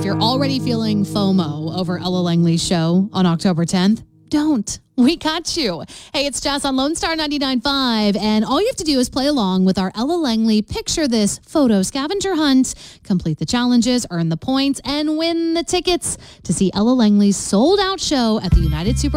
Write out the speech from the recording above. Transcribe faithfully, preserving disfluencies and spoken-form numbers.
you're already feeling FOMO over Ella Langley's show on October tenth, don't. We got you. Hey, it's Jess on Lone Star ninety-nine point five, and all you have to do is play along with our Ella Langley Picture This photo scavenger hunt. Complete the challenges, earn the points, and win the tickets to see Ella Langley's sold-out show at the United Super